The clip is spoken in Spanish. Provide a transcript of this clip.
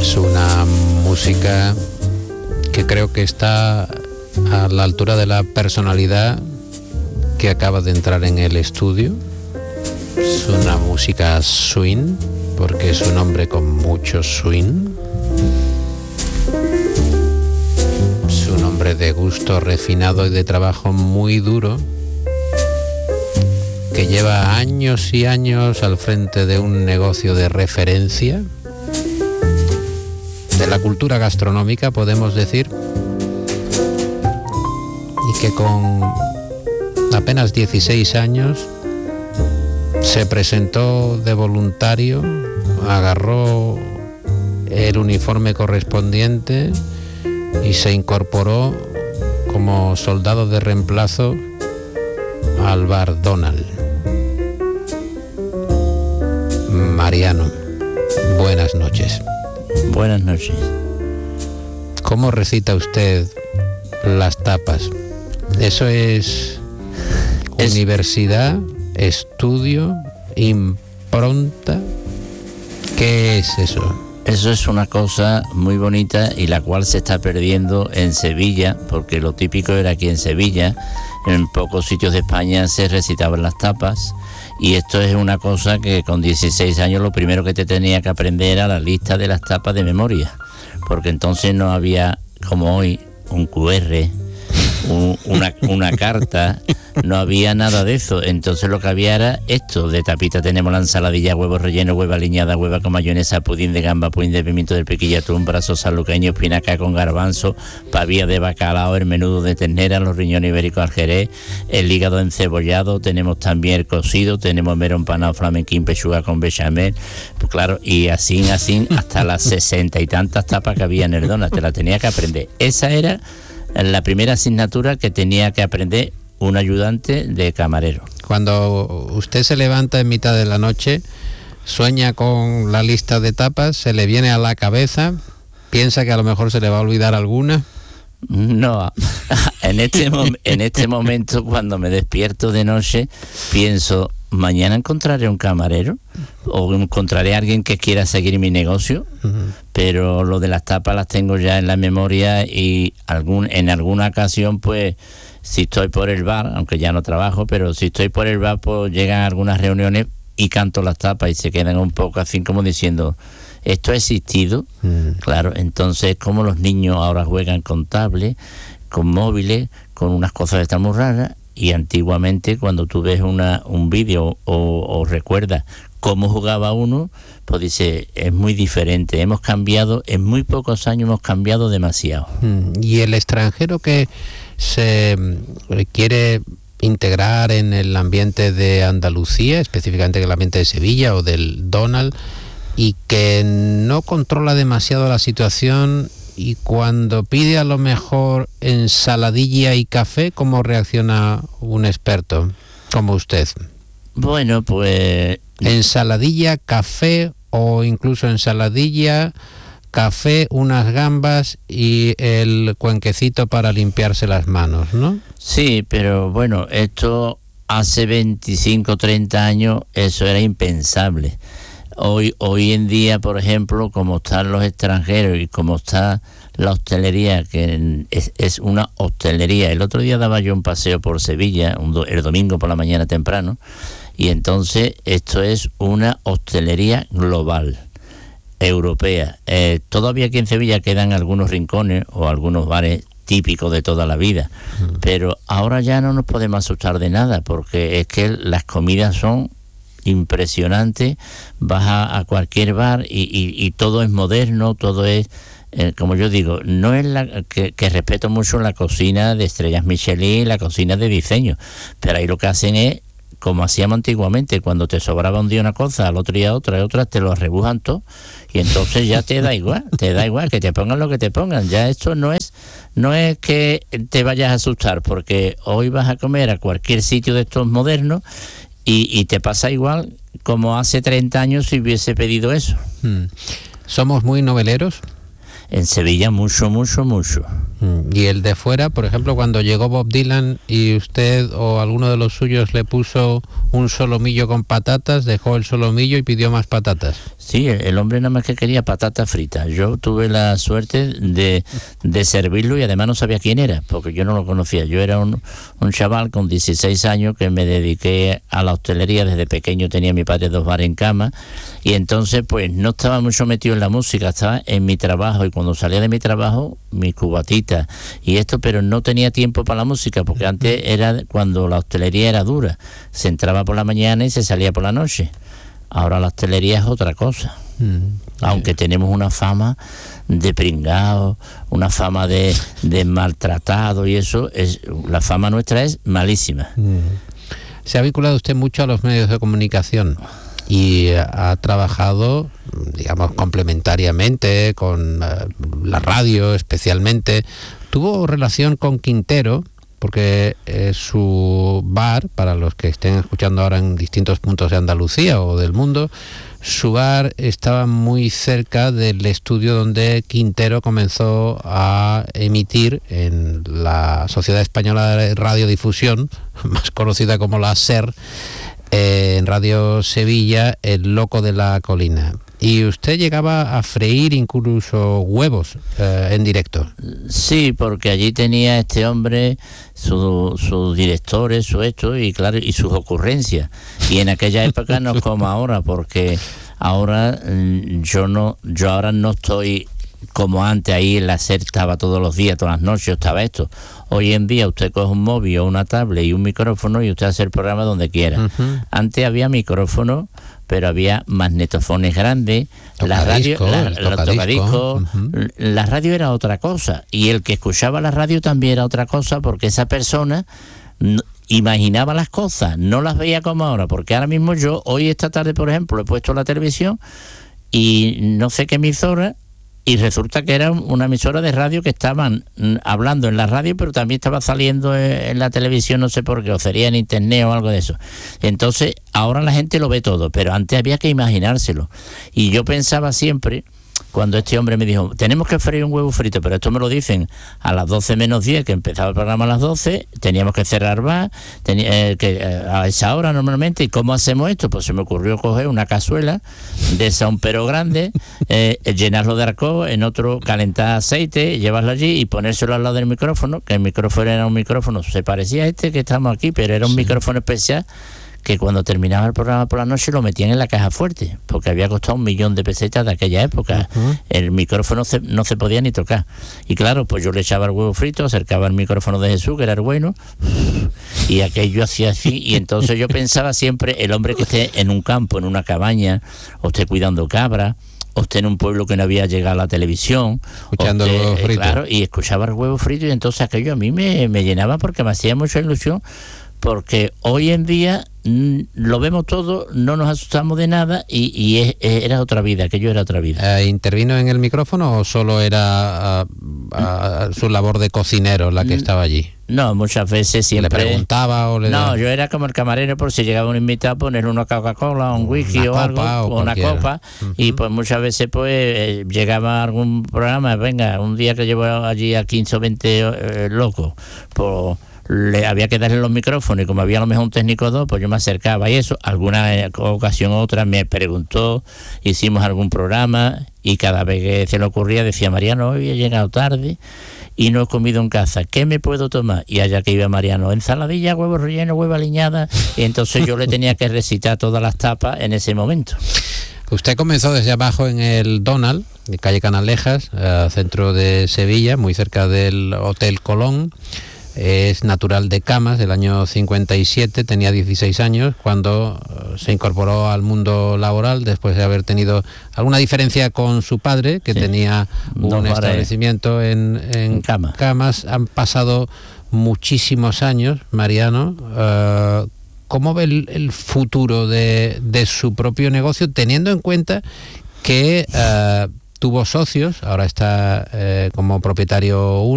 Es una música que creo que está a la altura de la personalidad que acaba de entrar en el estudio. Es una música swing, porque es un hombre con mucho swing. Es un hombre de gusto refinado y de trabajo muy duro, que lleva años y años al frente de un negocio de referencia de la cultura gastronómica, podemos decir, y que con apenas 16 años se presentó de voluntario, agarró el uniforme correspondiente y se incorporó como soldado de reemplazo al bar Donald. Mariano, buenas noches. Buenas noches. ¿Cómo recita usted las tapas? ¿Eso es universidad, estudio, impronta? ¿Qué es eso? Eso es una cosa muy bonita y la cual se está perdiendo en Sevilla, porque lo típico era aquí en Sevilla, en pocos sitios de España se recitaban las tapas, y esto es una cosa que con 16 años lo primero que te tenía que aprender era la lista de las tapas de memoria, porque entonces no había, como hoy, un QR, una carta, no había nada de eso. Entonces lo que había era esto: de tapita tenemos la ensaladilla, huevos rellenos, hueva aliñada, hueva con mayonesa, pudín de gamba, pudín de pimiento del piquilla, atún, brazos saluqueños, espinaca con garbanzo, pavía de bacalao, el menudo de ternera, los riñones ibéricos al jerez, el hígado encebollado, tenemos también el cocido, tenemos mero empanado flamenquín, pechuga con bechamel, pues claro, y así hasta las 60 y tantas tapas que había en el Donald, te la tenía que aprender. Esa era la primera asignatura que tenía que aprender un ayudante de camarero. Cuando usted se levanta en mitad de la noche, sueña con la lista de tapas, se le viene a la cabeza, piensa que a lo mejor se le va a olvidar alguna. No, en este momento, cuando me despierto de noche, pienso, mañana encontraré un camarero o encontraré a alguien que quiera seguir mi negocio. Pero lo de las tapas las tengo ya en la memoria, y en alguna ocasión, pues, si estoy por el bar, aunque ya no trabajo, pero si estoy por el bar, pues llegan algunas reuniones y canto las tapas y se quedan un poco así como diciendo, ¿esto ha existido? Claro, entonces como los niños ahora juegan con tablets, con móviles, con unas cosas de estas muy raras, y antiguamente cuando tú ves un vídeo o recuerdas cómo jugaba uno, pues dice, es muy diferente, hemos cambiado, en muy pocos años hemos cambiado demasiado. Y el extranjero que se quiere integrar en el ambiente de Andalucía, específicamente en el ambiente de Sevilla o del Donald, y que no controla demasiado la situación, y cuando pide a lo mejor ensaladilla y café, ¿cómo reacciona un experto como usted? Bueno, pues... ensaladilla, café, o incluso ensaladilla, café, unas gambas y el cuenquecito para limpiarse las manos, ¿no? Sí, pero bueno, esto hace 25, 30 años, eso era impensable. Hoy en día, por ejemplo, como están los extranjeros y como está la hostelería, que es una hostelería. El otro día daba yo un paseo por Sevilla, el domingo por la mañana temprano, y entonces esto es una hostelería global, europea. Todavía aquí en Sevilla quedan algunos rincones o algunos bares típicos de toda la vida, pero ahora ya no nos podemos asustar de nada, porque es que las comidas son impresionante. Vas a cualquier bar y todo es moderno, todo es, como yo digo, no es que respeto mucho la cocina de estrellas Michelin, la cocina de diseño, pero ahí lo que hacen es como hacíamos antiguamente, cuando te sobraba un día una cosa, al otro día otra, te lo rebujan todo, y entonces ya te da igual que te pongan lo que te pongan. Ya esto no es que te vayas a asustar, porque hoy vas a comer a cualquier sitio de estos modernos y te pasa igual como hace 30 años si hubiese pedido eso. ¿Somos muy noveleros? En Sevilla mucho. Y el de fuera, por ejemplo, cuando llegó Bob Dylan y usted o alguno de los suyos le puso un solomillo con patatas, dejó el solomillo y pidió más patatas. Sí, el hombre nada más que quería patatas fritas. Yo tuve la suerte de servirlo y además no sabía quién era, porque yo no lo conocía. Yo era un chaval con 16 años que me dediqué a la hostelería. Desde pequeño tenía mi padre 2 bares en cama y entonces pues no estaba mucho metido en la música, estaba en mi trabajo, y cuando salía de mi trabajo, mi cubatita y esto, pero no tenía tiempo para la música, porque antes era cuando la hostelería era dura, se entraba por la mañana y se salía por la noche. Ahora la hostelería es otra cosa. Aunque tenemos una fama de pringao, una fama de maltratado, y eso es, la fama nuestra es malísima. Se ha vinculado usted mucho a los medios de comunicación y ha trabajado, digamos, complementariamente con la radio especialmente. Tuvo relación con Quintero, porque su bar, para los que estén escuchando ahora en distintos puntos de Andalucía o del mundo, su bar estaba muy cerca del estudio donde Quintero comenzó a emitir en la Sociedad Española de Radiodifusión, más conocida como la SER, en Radio Sevilla, El Loco de la Colina. Y usted llegaba a freír incluso huevos en directo. Sí, porque allí tenía este hombre sus directores, su esto, y claro, y sus ocurrencias. Y en aquella época no es como ahora, porque ahora yo ahora no estoy como antes. Ahí en la SER estaba todos los días, todas las noches estaba esto. Hoy en día usted coge un móvil o una tablet y un micrófono y usted hace el programa donde quiera. Antes había micrófono, pero había magnetofones grandes, la radio era otra cosa, y el que escuchaba la radio también era otra cosa, porque esa persona imaginaba las cosas, no las veía como ahora, porque ahora mismo yo, hoy esta tarde por ejemplo, he puesto la televisión y no sé qué emisora, y resulta que era una emisora de radio que estaban hablando en la radio, pero también estaba saliendo en la televisión, no sé por qué, o sería en internet o algo de eso. Entonces, ahora la gente lo ve todo, pero antes había que imaginárselo. Y yo pensaba siempre, cuando este hombre me dijo, tenemos que freír un huevo frito, pero esto me lo dicen a las 12 menos 10, que empezaba el programa a las 12, teníamos que cerrar bar, a esa hora normalmente. ¿Y cómo hacemos esto? Pues se me ocurrió coger una cazuela de esa, un pero grande, llenarlo de alcohol, en otro calentar aceite, llevarlo allí y ponérselo al lado del micrófono, que el micrófono era un micrófono, se parecía a este que estamos aquí, pero era un micrófono especial, que cuando terminaba el programa por la noche lo metían en la caja fuerte, porque había costado 1.000.000 de pesetas de aquella época. El micrófono no se podía ni tocar. Y claro, pues yo le echaba el huevo frito, acercaba el micrófono de Jesús, que era el bueno, y aquello hacía así. Y entonces yo pensaba siempre, el hombre que esté en un campo, en una cabaña, o esté cuidando cabras, o esté en un pueblo que no había llegado a la televisión, escuchando el huevo frito. Claro, y escuchaba el huevo frito, y entonces aquello a mí me llenaba, porque me hacía mucha ilusión, porque hoy en día lo vemos todo, no nos asustamos de nada, y era otra vida, aquello era otra vida. ¿Intervino en el micrófono o solo era su labor de cocinero la que estaba allí? No, muchas veces siempre... ¿Le preguntaba o le... No, yo era como el camarero, por si llegaba un invitado, ponerle una Coca-Cola, un whisky o algo, o una copa, y pues muchas veces pues llegaba algún programa, venga, un día que llevo allí a 15 o 20 locos, pues le había que darle los micrófonos, y como había a lo mejor un técnico o dos, pues yo me acercaba, y eso, alguna ocasión u otra me preguntó, hicimos algún programa, y cada vez que se le ocurría decía, Mariano, hoy he llegado tarde y no he comido en casa, ¿qué me puedo tomar? Y allá que iba Mariano, ensaladilla, huevos rellenos, hueva aliñada, y entonces yo le tenía que recitar todas las tapas en ese momento. Usted comenzó desde abajo en el Donald, de calle Canalejas, centro de Sevilla, muy cerca del Hotel Colón. Es natural de Camas, del año 57, tenía 16 años cuando se incorporó al mundo laboral, después de haber tenido alguna diferencia con su padre, que tenía un establecimiento en Camas. Han pasado muchísimos años, Mariano. ¿Cómo ve el futuro de su propio negocio, teniendo en cuenta que tuvo socios, ahora está como propietario único?